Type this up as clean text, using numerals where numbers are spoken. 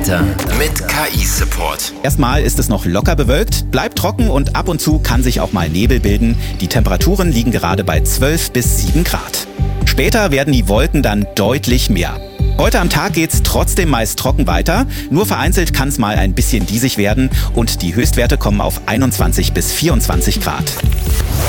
Wettercenter mit KI-Support. Erstmal ist es noch locker bewölkt, bleibt trocken und ab und zu kann sich auch mal Nebel bilden. Die Temperaturen liegen gerade bei 12 bis 7 Grad. Später werden die Wolken dann deutlich mehr. Heute am Tag geht's trotzdem meist trocken weiter. Nur vereinzelt kann es mal ein bisschen diesig werden und die Höchstwerte kommen auf 21 bis 24 Grad.